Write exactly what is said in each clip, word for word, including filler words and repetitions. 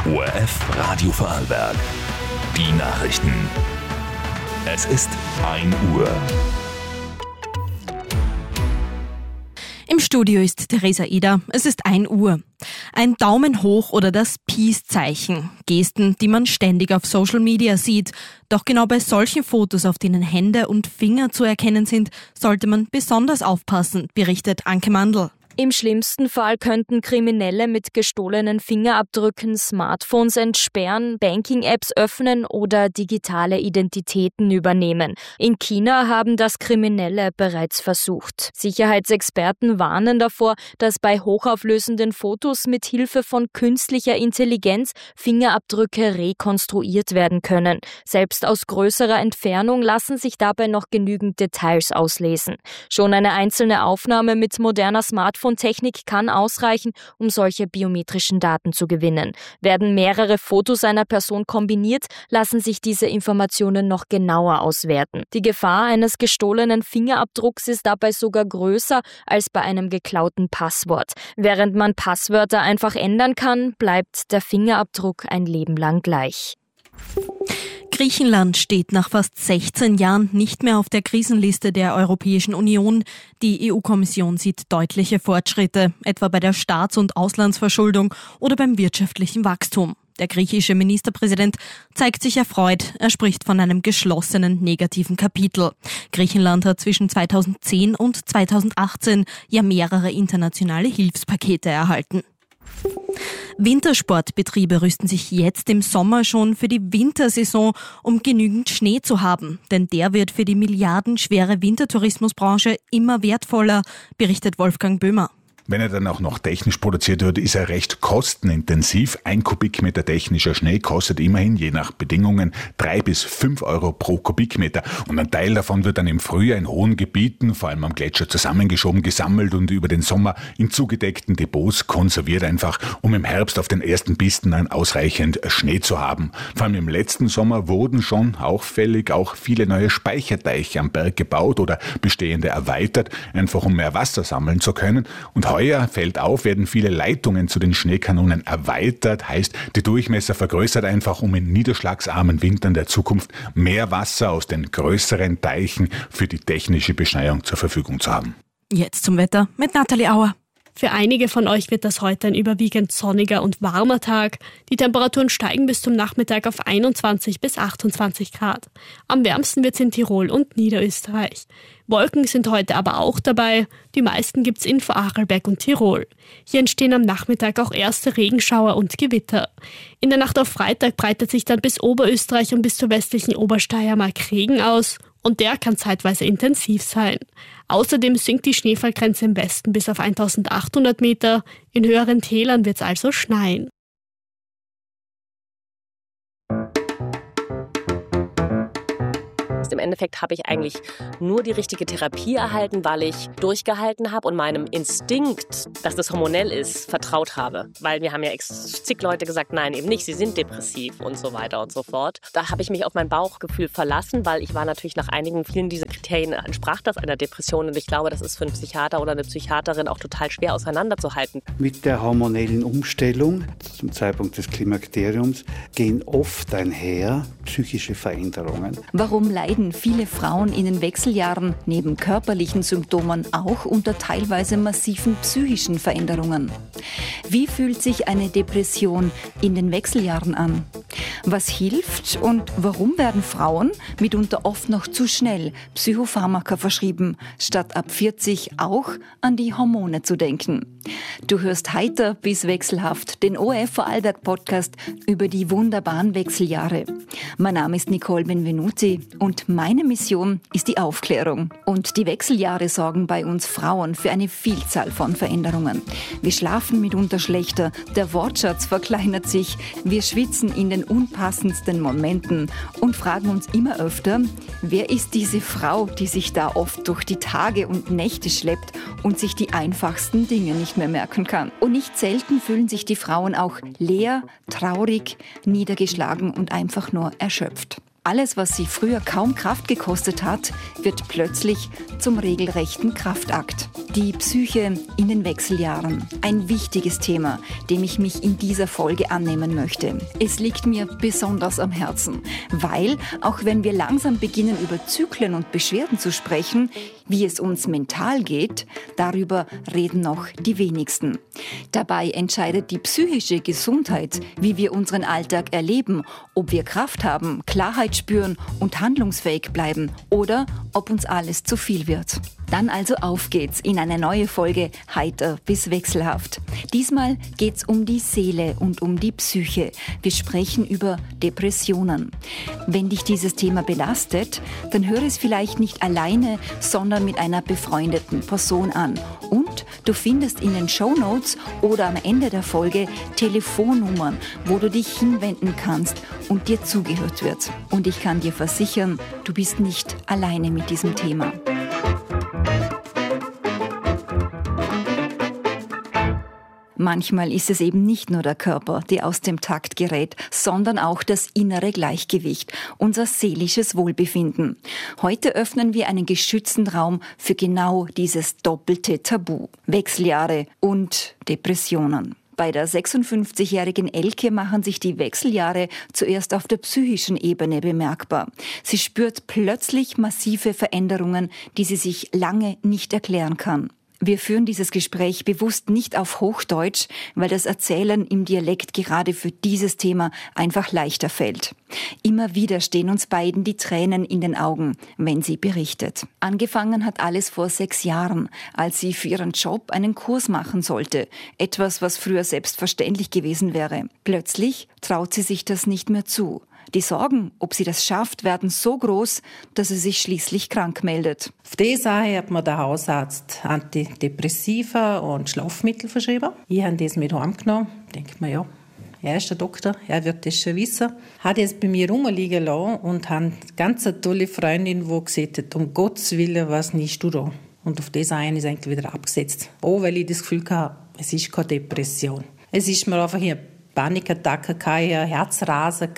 O R F Radio Vorarlberg. Die Nachrichten. Es ist ein Uhr. Im Studio ist Theresa Eder. Es ist ein Uhr. Ein Daumen hoch oder das Peace-Zeichen. Gesten, die man ständig auf Social Media sieht. Doch genau bei solchen Fotos, auf denen Hände und Finger zu erkennen sind, sollte man besonders aufpassen, berichtet Anke Mandl. Im schlimmsten Fall könnten Kriminelle mit gestohlenen Fingerabdrücken Smartphones entsperren, Banking-Apps öffnen oder digitale Identitäten übernehmen. In China haben das Kriminelle bereits versucht. Sicherheitsexperten warnen davor, dass bei hochauflösenden Fotos mit Hilfe von künstlicher Intelligenz Fingerabdrücke rekonstruiert werden können. Selbst aus größerer Entfernung lassen sich dabei noch genügend Details auslesen. Schon eine einzelne Aufnahme mit moderner Smartphone Technik kann ausreichen, um solche biometrischen Daten zu gewinnen. Werden mehrere Fotos einer Person kombiniert, lassen sich diese Informationen noch genauer auswerten. Die Gefahr eines gestohlenen Fingerabdrucks ist dabei sogar größer als bei einem geklauten Passwort. Während man Passwörter einfach ändern kann, bleibt der Fingerabdruck ein Leben lang gleich. Griechenland steht nach fast sechzehn Jahren nicht mehr auf der Krisenliste der Europäischen Union. Die E U-Kommission sieht deutliche Fortschritte, etwa bei der Staats- und Auslandsverschuldung oder beim wirtschaftlichen Wachstum. Der griechische Ministerpräsident zeigt sich erfreut. Er spricht von einem geschlossenen negativen Kapitel. Griechenland hat zwischen zweitausendzehn und zweitausendachtzehn ja mehrere internationale Hilfspakete erhalten. Wintersportbetriebe rüsten sich jetzt im Sommer schon für die Wintersaison, um genügend Schnee zu haben. Denn der wird für die milliardenschwere Wintertourismusbranche immer wertvoller, berichtet Wolfgang Böhmer. Wenn er dann auch noch technisch produziert wird, ist er recht kostenintensiv. Ein Kubikmeter technischer Schnee kostet immerhin, je nach Bedingungen, drei bis fünf Euro pro Kubikmeter. Und ein Teil davon wird dann im Frühjahr in hohen Gebieten, vor allem am Gletscher, zusammengeschoben, gesammelt und über den Sommer in zugedeckten Depots konserviert, einfach um im Herbst auf den ersten Pisten dann ausreichend Schnee zu haben. Vor allem im letzten Sommer wurden schon auffällig auch viele neue Speicherteiche am Berg gebaut oder bestehende erweitert, einfach um mehr Wasser sammeln zu können. Und Heuer, fällt auf, werden viele Leitungen zu den Schneekanonen erweitert, heißt, die Durchmesser vergrößert einfach, um in niederschlagsarmen Wintern der Zukunft mehr Wasser aus den größeren Teichen für die technische Beschneiung zur Verfügung zu haben. Jetzt zum Wetter mit Nathalie Auer. Für einige von euch wird das heute ein überwiegend sonniger und warmer Tag. Die Temperaturen steigen bis zum Nachmittag auf einundzwanzig bis achtundzwanzig Grad. Am wärmsten wird es in Tirol und Niederösterreich. Wolken sind heute aber auch dabei. Die meisten gibt's in Vorarlberg und Tirol. Hier entstehen am Nachmittag auch erste Regenschauer und Gewitter. In der Nacht auf Freitag breitet sich dann bis Oberösterreich und bis zur westlichen Obersteiermark Regen aus. Und der kann zeitweise intensiv sein. Außerdem sinkt die Schneefallgrenze im Westen bis auf eintausendachthundert Meter. In höheren Tälern wird es also schneien. Im Endeffekt habe ich eigentlich nur die richtige Therapie erhalten, weil ich durchgehalten habe und meinem Instinkt, dass das hormonell ist, vertraut habe. Weil mir haben ja zig Leute gesagt, nein, eben nicht, sie sind depressiv und so weiter und so fort. Da habe ich mich auf mein Bauchgefühl verlassen, weil ich war natürlich nach einigen, vielen dieser Kriterien entsprach das einer Depression. Und ich glaube, das ist für einen Psychiater oder eine Psychiaterin auch total schwer auseinanderzuhalten. Mit der hormonellen Umstellung zum Zeitpunkt des Klimakteriums gehen oft einher psychische Veränderungen. Warum leiden viele Frauen in den Wechseljahren neben körperlichen Symptomen auch unter teilweise massiven psychischen Veränderungen? Wie fühlt sich eine Depression in den Wechseljahren an? Was hilft und warum werden Frauen mitunter oft noch zu schnell Psychopharmaka verschrieben, statt ab vierzig auch an die Hormone zu denken? Du hörst heiter bis wechselhaft den O R F Vorarlberg Podcast über die wunderbaren Wechseljahre. Mein Name ist Nicole Benvenuti und meine Mission ist die Aufklärung. Und die Wechseljahre sorgen bei uns Frauen für eine Vielzahl von Veränderungen. Wir schlafen mitunter schlechter, der Wortschatz verkleinert sich, wir schwitzen in den unpassendsten Momenten und fragen uns immer öfter, wer ist diese Frau, die sich da oft durch die Tage und Nächte schleppt und sich die einfachsten Dinge nicht mehr merken kann. Und nicht selten fühlen sich die Frauen auch leer, traurig, niedergeschlagen und einfach nur erschöpft. Alles, was sie früher kaum Kraft gekostet hat, wird plötzlich zum regelrechten Kraftakt. Die Psyche in den Wechseljahren. Ein wichtiges Thema, dem ich mich in dieser Folge annehmen möchte. Es liegt mir besonders am Herzen, weil, auch wenn wir langsam beginnen, über Zyklen und Beschwerden zu sprechen, wie es uns mental geht, darüber reden noch die wenigsten. Dabei entscheidet die psychische Gesundheit, wie wir unseren Alltag erleben, ob wir Kraft haben, Klarheit spüren und handlungsfähig bleiben oder ob uns alles zu viel wird. Dann also auf geht's in eine neue Folge Heiter bis wechselhaft. Diesmal geht's um die Seele und um die Psyche. Wir sprechen über Depressionen. Wenn dich dieses Thema belastet, dann höre es vielleicht nicht alleine, sondern mit einer befreundeten Person an. Und du findest in den Shownotes oder am Ende der Folge Telefonnummern, wo du dich hinwenden kannst und dir zugehört wird. Und ich kann dir versichern, du bist nicht alleine mit diesem Thema. Manchmal ist es eben nicht nur der Körper, der aus dem Takt gerät, sondern auch das innere Gleichgewicht, unser seelisches Wohlbefinden. Heute öffnen wir einen geschützten Raum für genau dieses doppelte Tabu. Wechseljahre und Depressionen. Bei der sechsundfünfzigjährigen Elke machen sich die Wechseljahre zuerst auf der psychischen Ebene bemerkbar. Sie spürt plötzlich massive Veränderungen, die sie sich lange nicht erklären kann. Wir führen dieses Gespräch bewusst nicht auf Hochdeutsch, weil das Erzählen im Dialekt gerade für dieses Thema einfach leichter fällt. Immer wieder stehen uns beiden die Tränen in den Augen, wenn sie berichtet. Angefangen hat alles vor sechs Jahren, als sie für ihren Job einen Kurs machen sollte. Etwas, was früher selbstverständlich gewesen wäre. Plötzlich traut sie sich das nicht mehr zu. Die Sorgen, ob sie das schafft, werden so groß, dass sie sich schließlich krank meldet. Auf diese Sache hat mir der Hausarzt Antidepressiva und Schlafmittel verschrieben. Ich habe das mit heimgenommen. Denke mir, ja, er ist der Doktor, er wird das schon wissen. Hat es bei mir rumliegen lassen und habe eine ganz tolle Freundin, die gesagt hat, um Gottes Willen, was nimmst du da? Und auf das eine ist eigentlich wieder abgesetzt. Auch weil ich das Gefühl hatte, es ist keine Depression. Es ist mir einfach eine Panikattacke, ein Herzrasen,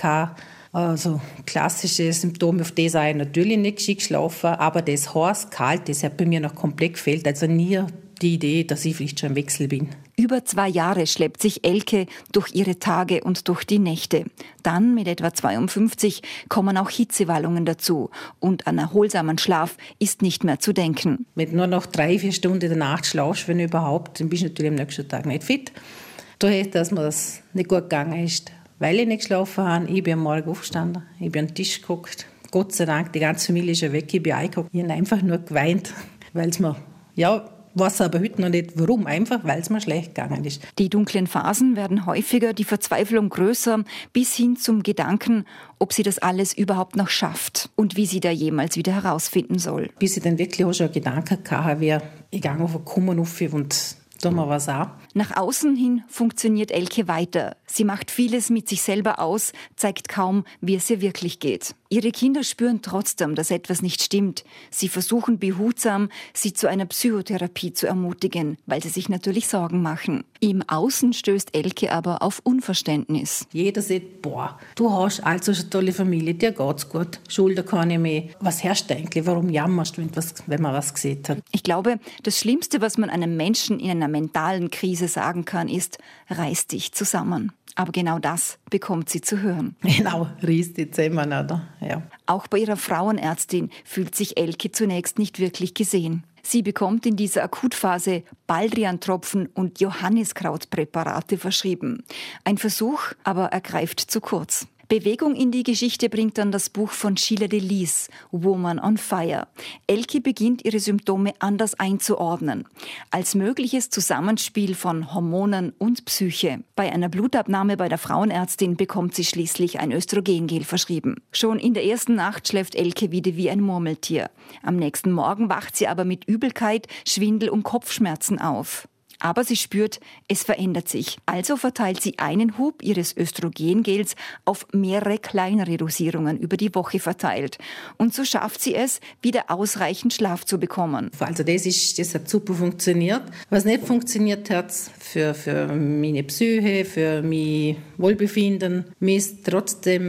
also klassische Symptome, auf das habe ich natürlich nicht geschickt geschlafen, aber das heiß, kalt, das hat bei mir noch komplett gefehlt. Also nie die Idee, dass ich vielleicht schon im Wechsel bin. Über zwei Jahre schleppt sich Elke durch ihre Tage und durch die Nächte. Dann, mit etwa zweiundfünfzig, kommen auch Hitzewallungen dazu. Und an erholsamen Schlaf ist nicht mehr zu denken. Wenn du nur noch drei, vier Stunden in der Nacht schlafst, wenn überhaupt, dann bist du natürlich am nächsten Tag nicht fit. Daher, dass mir das nicht gut gegangen ist. Weil ich nicht geschlafen habe, ich bin am Morgen aufgestanden, ich bin an den Tisch geguckt. Gott sei Dank, die ganze Familie ist ja weg, ich bin eingeguckt. Ich habe einfach nur geweint, weil es mir, ja, weiß aber heute noch nicht warum, einfach weil es mir schlecht gegangen ist. Die dunklen Phasen werden häufiger, die Verzweiflung größer, bis hin zum Gedanken, ob sie das alles überhaupt noch schafft und wie sie da jemals wieder herausfinden soll. Bis ich dann wirklich auch schon Gedanken hatte, wie ich gehe auf den Kummer rauf und tun wir was auch. Nach außen hin funktioniert Elke weiter. Sie macht vieles mit sich selber aus, zeigt kaum, wie es ihr wirklich geht. Ihre Kinder spüren trotzdem, dass etwas nicht stimmt. Sie versuchen behutsam, sie zu einer Psychotherapie zu ermutigen, weil sie sich natürlich Sorgen machen. Im Außen stößt Elke aber auf Unverständnis. Jeder sagt, boah, du hast also eine tolle Familie, dir geht's gut, Schulden kann ich mehr. Was herrscht eigentlich? Warum jammerst du, wenn man was gesehen hat? Ich glaube, das Schlimmste, was man einem Menschen in einer mentalen Krise sagen kann, ist, reiß dich zusammen. Aber genau das bekommt sie zu hören. Genau, reiß dich zusammen, oder? Ja. Auch bei ihrer Frauenärztin fühlt sich Elke zunächst nicht wirklich gesehen. Sie bekommt in dieser Akutphase Baldrian-Tropfen und Johanniskrautpräparate verschrieben. Ein Versuch, aber er greift zu kurz. Bewegung in die Geschichte bringt dann das Buch von Sheila Delis, Woman on Fire. Elke beginnt, ihre Symptome anders einzuordnen. Als mögliches Zusammenspiel von Hormonen und Psyche. Bei einer Blutabnahme bei der Frauenärztin bekommt sie schließlich ein Östrogengel verschrieben. Schon in der ersten Nacht schläft Elke wieder wie ein Murmeltier. Am nächsten Morgen wacht sie aber mit Übelkeit, Schwindel und Kopfschmerzen auf. Aber sie spürt, es verändert sich. Also verteilt sie einen Hub ihres Östrogengels auf mehrere kleinere Dosierungen über die Woche verteilt. Und so schafft sie es, wieder ausreichend Schlaf zu bekommen. Also das, ist, das hat super funktioniert. Was nicht funktioniert hat für, für meine Psyche, für mein Wohlbefinden, mir ist trotzdem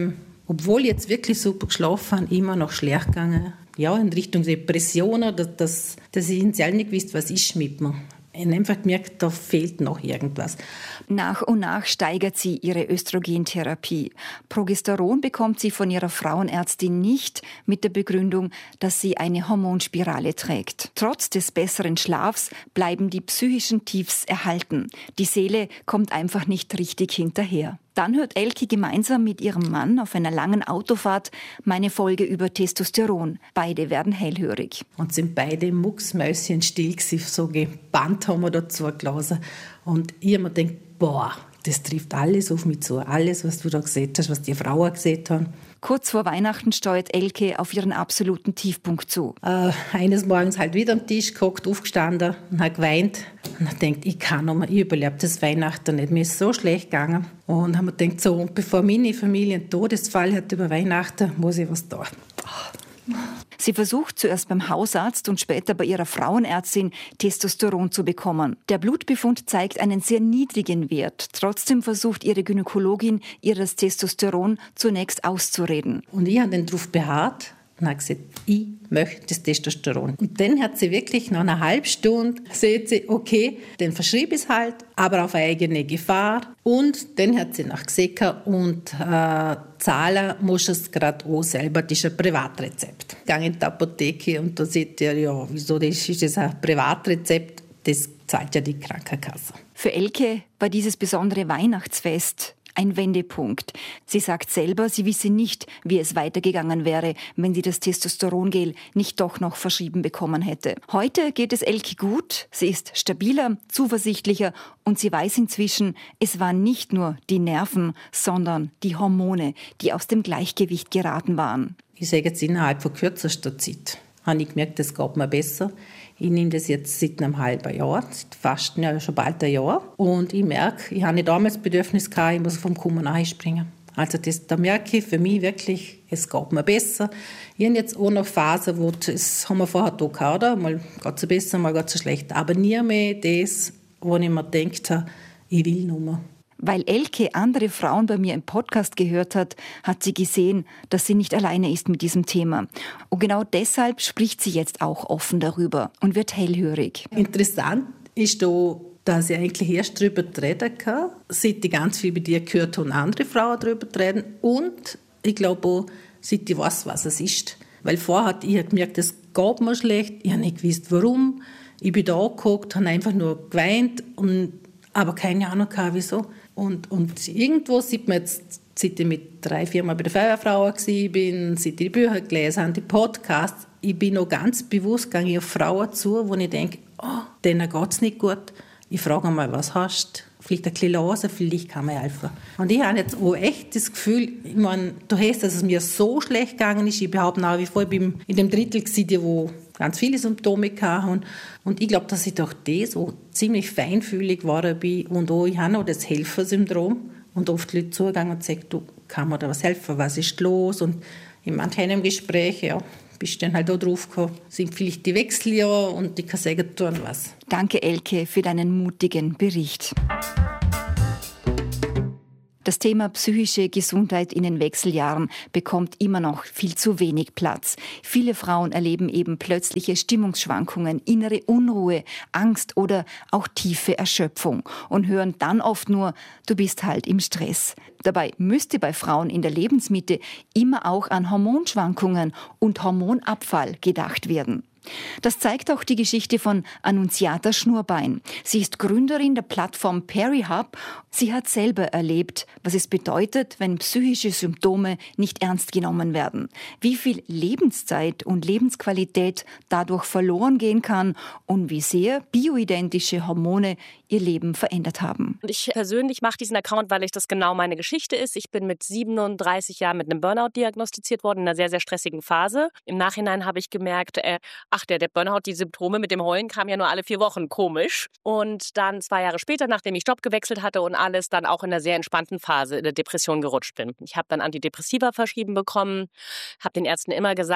obwohl ich jetzt wirklich super geschlafen habe, immer noch schlecht gegangen. Ja, in Richtung Depressionen, dass, dass, dass ich initial nicht gewusst, was ist mit mir. Ich habe einfach gemerkt, da fehlt noch irgendwas. Nach und nach steigert sie ihre Östrogentherapie. Progesteron bekommt sie von ihrer Frauenärztin nicht mit der Begründung, dass sie eine Hormonspirale trägt. Trotz des besseren Schlafs bleiben die psychischen Tiefs erhalten. Die Seele kommt einfach nicht richtig hinterher. Dann hört Elke gemeinsam mit ihrem Mann auf einer langen Autofahrt meine Folge über Testosteron. Beide werden hellhörig. Und sind beide mucksmäuschen still gewesen, so gebannt haben wir dazu gelassen. Und ich habe mir gedacht, boah, das trifft alles auf mich zu. Alles, was du da gesehen hast, was die Frauen gesehen haben. Kurz vor Weihnachten steuert Elke auf ihren absoluten Tiefpunkt zu. Äh, eines Morgens halt wieder am Tisch gehockt, aufgestanden und habe geweint. Und habe gedacht, ich kann noch mal, ich überlebe das Weihnachten nicht. Mir ist so schlecht gegangen. Und habe mir gedacht, so, bevor meine Familie einen Todesfall hat über Weihnachten, muss ich was tun. Oh. Sie versucht zuerst beim Hausarzt und später bei ihrer Frauenärztin Testosteron zu bekommen. Der Blutbefund zeigt einen sehr niedrigen Wert. Trotzdem versucht ihre Gynäkologin, ihr das Testosteron zunächst auszureden. Und ich habe dann darauf beharrt und habe gesagt, ich möchte das Testosteron. Und dann hat sie wirklich nach einer halben Stunde gesagt, sie, okay, dann verschrieb ich es halt, aber auf eigene Gefahr. Und dann hat sie nach gesehen und äh, zahlen muss es gerade auch selber, das ist ein Privatrezept. Ich gehe in die Apotheke und da sieht ihr, ja, wieso das ist das ein Privatrezept, das zahlt ja die Krankenkasse. Für Elke war dieses besondere Weihnachtsfest ein Wendepunkt. Sie sagt selber, sie wisse nicht, wie es weitergegangen wäre, wenn sie das Testosterongel nicht doch noch verschrieben bekommen hätte. Heute geht es Elke gut, sie ist stabiler, zuversichtlicher und sie weiß inzwischen, es waren nicht nur die Nerven, sondern die Hormone, die aus dem Gleichgewicht geraten waren. Ich sage jetzt innerhalb von kürzester Zeit habe ich gemerkt, es geht mir besser. Ich nehme das jetzt seit einem halben Jahr, fast ja, schon bald ein Jahr. Und ich merke, ich habe nicht damals das Bedürfnis gehabt, ich muss vom Kummer einspringen. Also das, da merke ich für mich wirklich, es geht mir besser. Ich habe jetzt auch noch Phasen, wo das haben wir vorher da gehabt, oder? Mal geht es besser, mal geht es schlechter. Aber nie mehr das, wo ich mir gedacht habe, ich will noch mehr. Weil Elke andere Frauen bei mir im Podcast gehört hat, hat sie gesehen, dass sie nicht alleine ist mit diesem Thema. Und genau deshalb spricht sie jetzt auch offen darüber und wird hellhörig. Interessant ist da, dass ich eigentlich erst darüber reden kann, seit ich ganz viel bei dir gehört habe und andere Frauen darüber reden. Und ich glaube auch, seit ich weiß, was es ist. Weil vorher hat ich gemerkt, es geht mir schlecht, ich habe nicht gewusst, warum. Ich bin da angehockt, habe einfach nur geweint, und, aber keine Ahnung gehabt, wieso. Und, und irgendwo sieht man jetzt, seit ich mit drei, vier Mal bei der Feuerwehrfrau war, bin, seit ich die Bücher gelesen habe, die Podcasts, ich bin noch ganz bewusst gegangen auf Frauen zu, wo ich denke, oh, denen geht es nicht gut. Ich frage mal, was hast du? Vielleicht ein bisschen Lose, vielleicht kann mir helfen. Und ich habe jetzt auch echt das Gefühl, ich meine, du hast, dass es mir so schlecht gegangen ist. Ich behaupte nach wie vor, ich bin in dem Drittel gewesen, wo ganz viele Symptome hatten. Und ich glaube, dass ich durch das so ziemlich feinfühlig geworden bin. Und auch, ich habe noch das Helfersyndrom. Und oft Leute zugegangen und sagen, du, kann mir da was helfen? Was ist los? Und in manchen Gesprächen, ja, bist du dann halt auch drauf gekommen, sind vielleicht die Wechseljahre und ich kann sagen, tun was. Danke, Elke, für deinen mutigen Bericht. Das Thema psychische Gesundheit in den Wechseljahren bekommt immer noch viel zu wenig Platz. Viele Frauen erleben eben plötzliche Stimmungsschwankungen, innere Unruhe, Angst oder auch tiefe Erschöpfung und hören dann oft nur, du bist halt im Stress. Dabei müsste bei Frauen in der Lebensmitte immer auch an Hormonschwankungen und Hormonabfall gedacht werden. Das zeigt auch die Geschichte von Annunziata Schnurbein. Sie ist Gründerin der Plattform PeriHub. Sie hat selber erlebt, was es bedeutet, wenn psychische Symptome nicht ernst genommen werden. Wie viel Lebenszeit und Lebensqualität dadurch verloren gehen kann und wie sehr bioidentische Hormone ihr Leben verändert haben. Und ich persönlich mache diesen Account, weil ich das genau meine Geschichte ist. Ich bin mit siebenunddreißig Jahren mit einem Burnout diagnostiziert worden, in einer sehr, sehr stressigen Phase. Im Nachhinein habe ich gemerkt, äh, ach, der, der Burnout, die Symptome mit dem Heulen kamen ja nur alle vier Wochen, komisch. Und dann zwei Jahre später, nachdem ich Job gewechselt hatte und alles, dann auch in einer sehr entspannten Phase in der Depression gerutscht bin. Ich habe dann Antidepressiva verschrieben bekommen, habe den Ärzten immer gesagt,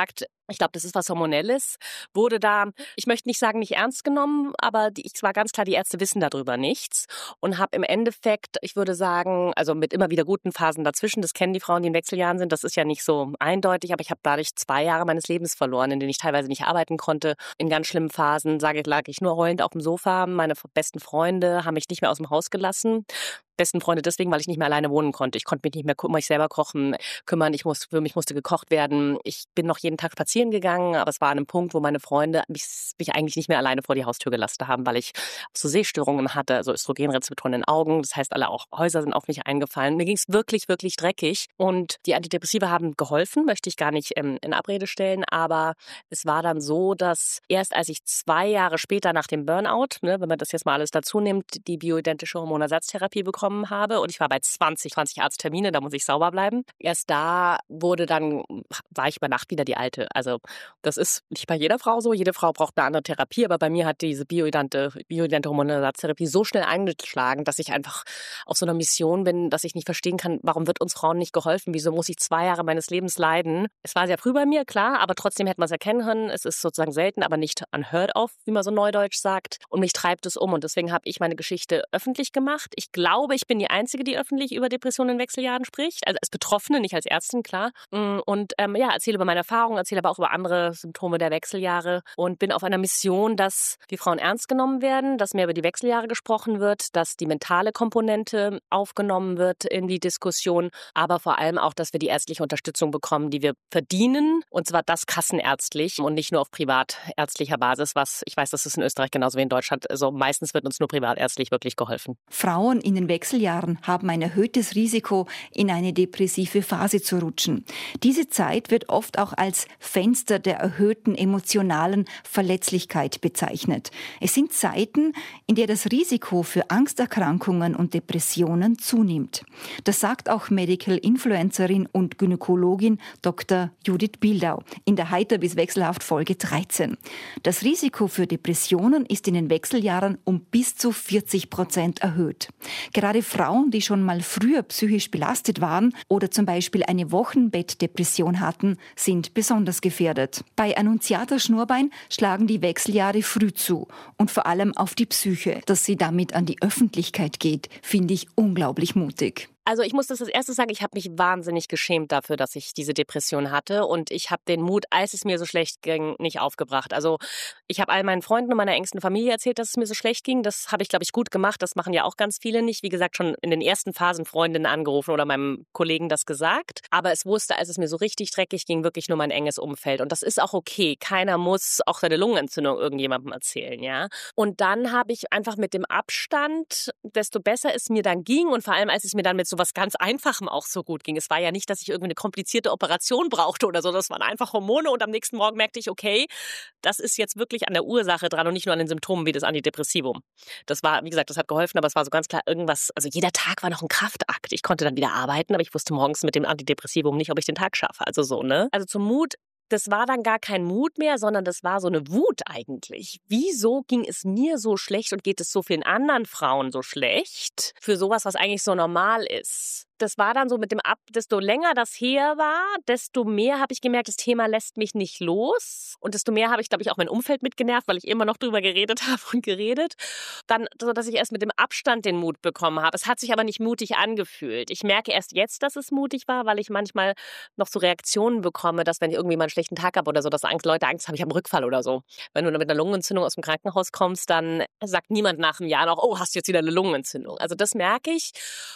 Ich glaube, das ist was Hormonelles. Wurde da, ich möchte nicht sagen, nicht ernst genommen, aber die, es war ganz klar, die Ärzte wissen darüber nichts und habe im Endeffekt, ich würde sagen, also mit immer wieder guten Phasen dazwischen, das kennen die Frauen, die in Wechseljahren sind, das ist ja nicht so eindeutig, aber ich habe dadurch zwei Jahre meines Lebens verloren, in denen ich teilweise nicht arbeiten konnte. In ganz schlimmen Phasen sage ich, lag ich nur heulend auf dem Sofa. Meine besten Freunde haben mich nicht mehr aus dem Haus gelassen. Besten Freunde deswegen, weil ich nicht mehr alleine wohnen konnte. Ich konnte mich nicht mehr um mich selber kochen, kümmern. Ich muss, für mich musste gekocht werden. Ich bin noch jeden Tag spazieren gegangen, aber es war an einem Punkt, wo meine Freunde mich, mich eigentlich nicht mehr alleine vor die Haustür gelassen haben, weil ich so Sehstörungen hatte, also Östrogenrezeptoren in den Augen. Das heißt, alle auch Häuser sind auf mich eingefallen. Mir ging es wirklich, wirklich dreckig. Und die Antidepressiva haben geholfen, möchte ich gar nicht ähm, in Abrede stellen. Aber es war dann so, dass erst als ich zwei Jahre später nach dem Burnout, ne, wenn man das jetzt mal alles dazu nimmt, die bioidentische Hormonersatztherapie bekommen habe und ich war bei zwanzig, zwanzig Arzttermine, da muss ich sauber bleiben. Erst da wurde dann, war ich über Nacht wieder die Alte. Also das ist nicht bei jeder Frau so. Jede Frau braucht eine andere Therapie, aber bei mir hat diese bioidente, bioidente Hormonersatztherapie so schnell eingeschlagen, dass ich einfach auf so einer Mission bin, dass ich nicht verstehen kann, warum wird uns Frauen nicht geholfen? Wieso muss ich zwei Jahre meines Lebens leiden? Es war sehr früh bei mir, klar, aber trotzdem hätte man es erkennen können. Es ist sozusagen selten, aber nicht unheard of, wie man so neudeutsch sagt. Und mich treibt es um und deswegen habe ich meine Geschichte öffentlich gemacht. Ich glaube, ich bin die Einzige, die öffentlich über Depressionen in Wechseljahren spricht. Also als Betroffene, nicht als Ärztin, klar. Und ähm, ja, erzähle über meine Erfahrungen, erzähle aber auch über andere Symptome der Wechseljahre und bin auf einer Mission, dass die Frauen ernst genommen werden, dass mehr über die Wechseljahre gesprochen wird, dass die mentale Komponente aufgenommen wird in die Diskussion, aber vor allem auch, dass wir die ärztliche Unterstützung bekommen, die wir verdienen. Und zwar das kassenärztlich und nicht nur auf privatärztlicher Basis, was ich weiß, das ist in Österreich genauso wie in Deutschland. Also meistens wird uns nur privatärztlich wirklich geholfen. Frauen in den Wechseljahren haben ein erhöhtes Risiko, in eine depressive Phase zu rutschen. Diese Zeit wird oft auch als Fenster der erhöhten emotionalen Verletzlichkeit bezeichnet. Es sind Zeiten, in der das Risiko für Angsterkrankungen und Depressionen zunimmt. Das sagt auch Medical Influencerin und Gynäkologin Doktor Judith Bildau in der Heiter bis Wechselhaft Folge dreizehn. Das Risiko für Depressionen ist in den Wechseljahren um bis zu vierzig Prozent erhöht. Gerade Frauen, die schon mal früher psychisch belastet waren oder zum Beispiel eine Wochenbettdepression hatten, sind besonders gefährdet. Bei Annunziata Schnurbein schlagen die Wechseljahre früh zu und vor allem auf die Psyche. Dass sie damit an die Öffentlichkeit geht, finde ich unglaublich mutig. Also ich muss das als erstes sagen, ich habe mich wahnsinnig geschämt dafür, dass ich diese Depression hatte und ich habe den Mut, als es mir so schlecht ging, nicht aufgebracht. Also ich habe all meinen Freunden und meiner engsten Familie erzählt, dass es mir so schlecht ging. Das habe ich, glaube ich, gut gemacht. Das machen ja auch ganz viele nicht. Wie gesagt, schon in den ersten Phasen Freundinnen angerufen oder meinem Kollegen das gesagt. Aber es wusste, als es mir so richtig dreckig ging, wirklich nur mein enges Umfeld. Und das ist auch okay. Keiner muss auch seine Lungenentzündung irgendjemandem erzählen, ja. Und dann habe ich einfach mit dem Abstand, desto besser es mir dann ging und vor allem, als es mir dann mit so was ganz Einfachem auch so gut ging. Es war ja nicht, dass ich irgendwie eine komplizierte Operation brauchte oder so. Das waren einfach Hormone und am nächsten Morgen merkte ich, okay, das ist jetzt wirklich an der Ursache dran und nicht nur an den Symptomen wie das Antidepressivum. Das war, wie gesagt, das hat geholfen, aber es war so ganz klar irgendwas, also jeder Tag war noch ein Kraftakt. Ich konnte dann wieder arbeiten, aber ich wusste morgens mit dem Antidepressivum nicht, ob ich den Tag schaffe. Also so, ne? Also zum Mut, das war dann gar kein Mut mehr, sondern das war so eine Wut eigentlich. Wieso ging es mir so schlecht und geht es so vielen anderen Frauen so schlecht für sowas, was eigentlich so normal ist? Das war dann so mit dem Ab, desto länger das her war, desto mehr habe ich gemerkt, das Thema lässt mich nicht los. Und desto mehr habe ich, glaube ich, auch mein Umfeld mitgenervt, weil ich immer noch drüber geredet habe und geredet. Dann, so dass ich erst mit dem Abstand den Mut bekommen habe. Es hat sich aber nicht mutig angefühlt. Ich merke erst jetzt, dass es mutig war, weil ich manchmal noch so Reaktionen bekomme, dass wenn ich irgendwie mal einen schlechten Tag habe oder so, dass Angst, Leute Angst haben, ich habe einen Rückfall oder so. Wenn du mit einer Lungenentzündung aus dem Krankenhaus kommst, dann sagt niemand nach einem Jahr noch, oh, hast du jetzt wieder eine Lungenentzündung. Also das merke ich.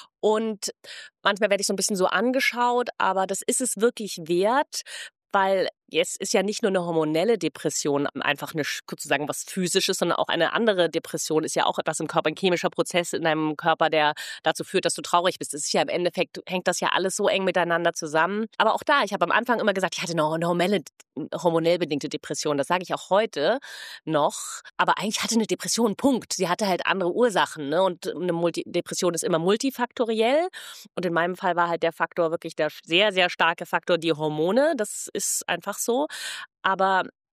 Und manchmal werde ich so ein bisschen so angeschaut, aber das ist es wirklich wert, weil es ist ja nicht nur eine hormonelle Depression, einfach eine, sozusagen was Physisches, sondern auch eine andere Depression ist ja auch etwas im Körper, ein chemischer Prozess in deinem Körper, der dazu führt, dass du traurig bist. Das ist ja im Endeffekt, hängt das ja alles so eng miteinander zusammen. Aber auch da, ich habe am Anfang immer gesagt, ich hatte eine hormonelle, hormonell bedingte Depression. Das sage ich auch heute noch. Aber eigentlich hatte eine Depression, Punkt. Sie hatte halt andere Ursachen, ne? Und eine Multi- Depression ist immer multifaktoriell. Und in meinem Fall war halt der Faktor wirklich der sehr, sehr starke Faktor, die Hormone. Das ist einfach so. Aber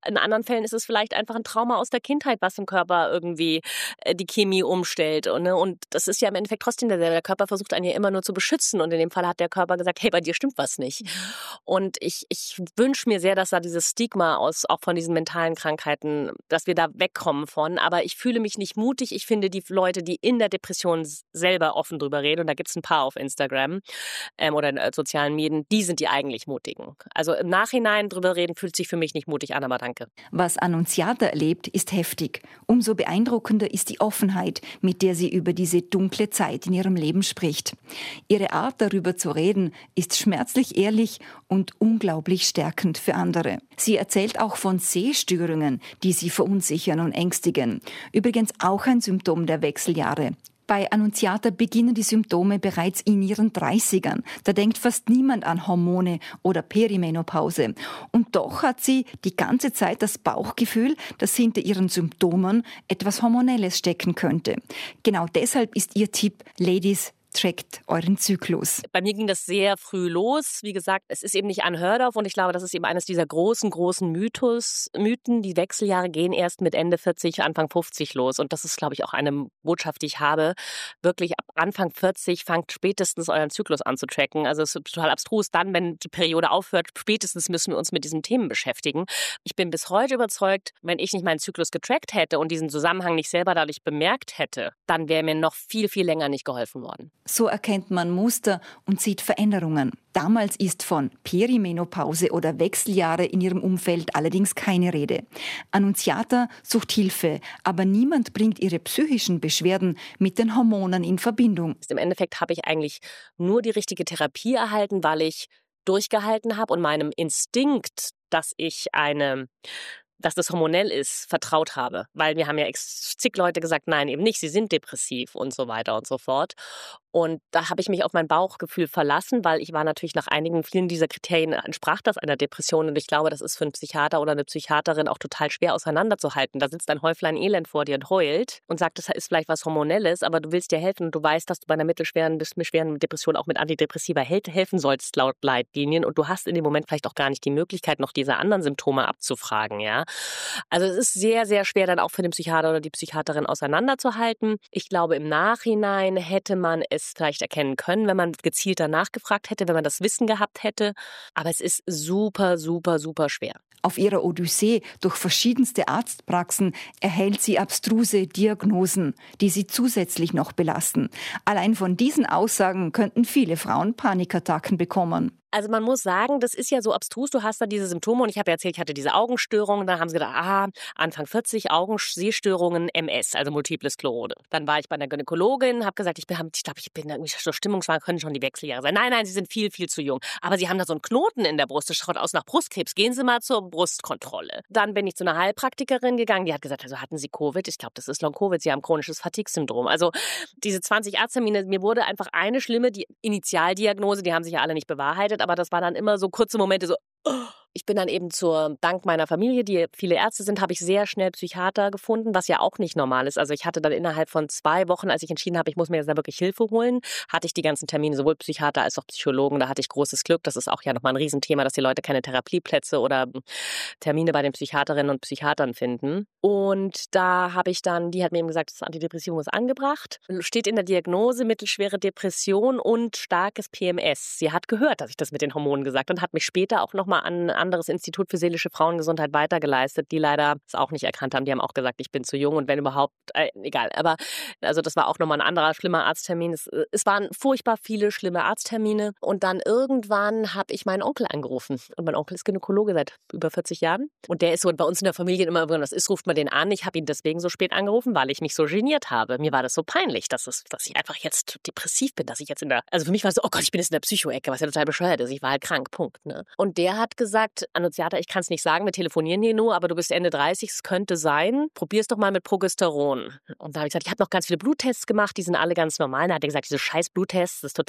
in anderen Fällen ist es vielleicht einfach ein Trauma aus der Kindheit, was im Körper irgendwie die Chemie umstellt. Und, ne? und das ist ja im Endeffekt trotzdem derselbe. Der Körper versucht einen ja immer nur zu beschützen und in dem Fall hat der Körper gesagt, hey, bei dir stimmt was nicht. Mhm. Und ich, ich wünsche mir sehr, dass da dieses Stigma aus, auch von diesen mentalen Krankheiten, dass wir da wegkommen von. Aber ich fühle mich nicht mutig. Ich finde die Leute, die in der Depression selber offen drüber reden, und da gibt es ein paar auf Instagram ähm, oder in äh, sozialen Medien, die sind die eigentlich Mutigen. Also im Nachhinein drüber reden fühlt sich für mich nicht mutig an, aber danke. Was Annunziata erlebt, ist heftig. Umso beeindruckender ist die Offenheit, mit der sie über diese dunkle Zeit in ihrem Leben spricht. Ihre Art, darüber zu reden, ist schmerzlich ehrlich und unglaublich stärkend für andere. Sie erzählt auch von Sehstörungen, die sie verunsichern und ängstigen. Übrigens auch ein Symptom der Wechseljahre. Bei Annunziata beginnen die Symptome bereits in ihren dreißigern. Da denkt fast niemand an Hormone oder Perimenopause. Und doch hat sie die ganze Zeit das Bauchgefühl, dass hinter ihren Symptomen etwas Hormonelles stecken könnte. Genau deshalb ist ihr Tipp, Ladies, trackt euren Zyklus. Bei mir ging das sehr früh los. Wie gesagt, es ist eben nicht unheard of und ich glaube, das ist eben eines dieser großen, großen Mythos, Mythen. Die Wechseljahre gehen erst mit Ende vierzig, Anfang fünfzig los und das ist, glaube ich, auch eine Botschaft, die ich habe. Wirklich ab Anfang vierzig fangt spätestens euren Zyklus an zu tracken. Also es ist total abstrus. Dann, wenn die Periode aufhört, spätestens müssen wir uns mit diesen Themen beschäftigen. Ich bin bis heute überzeugt, wenn ich nicht meinen Zyklus getrackt hätte und diesen Zusammenhang nicht selber dadurch bemerkt hätte, dann wäre mir noch viel, viel länger nicht geholfen worden. So erkennt man Muster und sieht Veränderungen. Damals ist von Perimenopause oder Wechseljahre in ihrem Umfeld allerdings keine Rede. Annunziata sucht Hilfe, aber niemand bringt ihre psychischen Beschwerden mit den Hormonen in Verbindung. Im Endeffekt habe ich eigentlich nur die richtige Therapie erhalten, weil ich durchgehalten habe und meinem Instinkt, dass ich eine... dass das hormonell ist, vertraut habe. Weil wir haben ja zig Leute gesagt, nein, eben nicht, sie sind depressiv und so weiter und so fort. Und da habe ich mich auf mein Bauchgefühl verlassen, weil ich war natürlich nach einigen, vielen dieser Kriterien entsprach das einer Depression. Und ich glaube, das ist für einen Psychiater oder eine Psychiaterin auch total schwer auseinanderzuhalten. Da sitzt ein Häuflein Elend vor dir und heult und sagt, das ist vielleicht was Hormonelles, aber du willst dir helfen und du weißt, dass du bei einer mittelschweren bis schweren Depression auch mit Antidepressiva helfen sollst laut Leitlinien. Und du hast in dem Moment vielleicht auch gar nicht die Möglichkeit, noch diese anderen Symptome abzufragen, ja. Also es ist sehr, sehr schwer dann auch für den Psychiater oder die Psychiaterin auseinanderzuhalten. Ich glaube, im Nachhinein hätte man es vielleicht erkennen können, wenn man gezielt danach gefragt hätte, wenn man das Wissen gehabt hätte. Aber es ist super, super, super schwer. Auf ihrer Odyssee durch verschiedenste Arztpraxen erhält sie abstruse Diagnosen, die sie zusätzlich noch belasten. Allein von diesen Aussagen könnten viele Frauen Panikattacken bekommen. Also man muss sagen, das ist ja so abstrus, du hast da diese Symptome und ich habe ja erzählt, ich hatte diese Augenstörungen, dann haben sie gedacht, ah, Anfang vierzig, Augensehstörungen, M S, also Multiple Sklerose. Dann war ich bei einer Gynäkologin, habe gesagt, ich, ich glaube, ich bin irgendwie so stimmungsschwanger, können schon die Wechseljahre sein. Nein, nein, Sie sind viel, viel zu jung. Aber Sie haben da so einen Knoten in der Brust, das schaut aus nach Brustkrebs, gehen Sie mal zur Brustkontrolle. Dann bin ich zu einer Heilpraktikerin gegangen, die hat gesagt, also hatten Sie Covid? Ich glaube, das ist Long-Covid, Sie haben chronisches Fatigue-Syndrom. Also diese zwanzig Arzttermine, mir wurde einfach eine schlimme die Initialdiagnose, die haben sich ja alle nicht bewahrheitet, aber das war dann immer so kurze Momente so, oh. Ich bin dann eben zur, dank meiner Familie, die viele Ärzte sind, habe ich sehr schnell Psychiater gefunden, was ja auch nicht normal ist. Also ich hatte dann innerhalb von zwei Wochen, als ich entschieden habe, ich muss mir jetzt da wirklich Hilfe holen, hatte ich die ganzen Termine, sowohl Psychiater als auch Psychologen. Da hatte ich großes Glück. Das ist auch ja nochmal ein Riesenthema, dass die Leute keine Therapieplätze oder Termine bei den Psychiaterinnen und Psychiatern finden. Und da habe ich dann, die hat mir eben gesagt, das Antidepressivum ist angebracht. Steht in der Diagnose mittelschwere Depression und starkes P M S. Sie hat gehört, dass ich das mit den Hormonen gesagt habe und hat mich später auch nochmal an ein anderes Institut für seelische Frauengesundheit weitergeleistet, die leider es auch nicht erkannt haben. Die haben auch gesagt, ich bin zu jung und wenn überhaupt, äh, egal. Aber also das war auch nochmal ein anderer schlimmer Arzttermin. Es, es waren furchtbar viele schlimme Arzttermine und dann irgendwann habe ich meinen Onkel angerufen. Und mein Onkel ist Gynäkologe seit über vierzig Jahren. Und der ist so bei uns in der Familie immer, wenn das ist, ruft man den an. Ich habe ihn deswegen so spät angerufen, weil ich mich so geniert habe. Mir war das so peinlich, dass, es, dass ich einfach jetzt depressiv bin, dass ich jetzt in der, also für mich war es so, oh Gott, ich bin jetzt in der Psycho-Ecke, was ja total bescheuert ist. Ich war halt krank, Punkt. Ne? Und der hat gesagt, Annunziata, ich kann es nicht sagen, wir telefonieren hier nur, aber du bist Ende dreißig, es könnte sein, probier's doch mal mit Progesteron. Und da habe ich gesagt, ich habe noch ganz viele Bluttests gemacht, die sind alle ganz normal. Da hat er gesagt, diese scheiß Bluttests, das ist